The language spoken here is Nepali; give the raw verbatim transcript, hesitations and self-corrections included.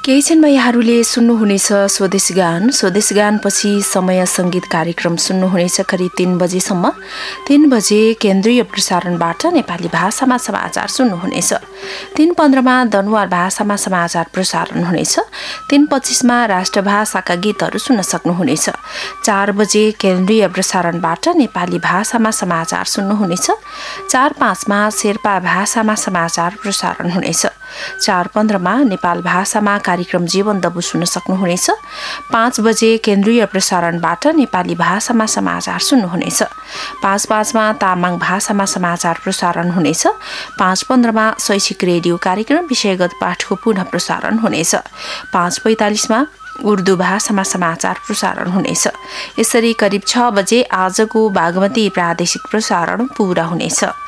केही क्षणमा यहाँहरूले सुन्नुहुनेछ स्वदेश गान। स्वदेश गान पछि समय संगीत कार्यक्रम सुन्नुहुनेछ करिब तीन बजेसम्म। तीन बजे केन्द्रीय प्रसारणबाट नेपाली भाषामा समाचार सुन्नुहुनेछ। तीन पन्ध्रमा दनुवार भाषामा समाचार प्रसारण हुनेछ। तीन पच्चिसमा राष्ट्रभाषाका गीतहरू सुन्न सक्नुहुनेछ। चार बजे केन्द्रीय प्रसारणबाट नेपाली भाषामा समाचार सुन्नुहुनेछ। चार पाँचमा शेर्पा भाषामा समाचार प्रसारण हुनेछ। चार पन्ध्रमा नेपाल भाषामा कार्यक्रम जीवन दबु सुन्न सक्नुहुनेछ। पाँच बजे केन्द्रीय प्रसारणबाट नेपाली भाषामा समाचार सुन्नुहुनेछ। पाँच पाँचमा तामाङ भाषामा समाचार प्रसारण हुनेछ। पाँच पन्ध्रमा शैक्षिक रेडियो कार्यक्रम विषयगत पाठको पुनः प्रसारण हुनेछ। पाँच पैँतालिसमा उर्दू भाषामा समाचार प्रसारण हुनेछ। यसरी करिब छ बजे आजको बागमती प्रादेशिक प्रसारण पूरा हुनेछ।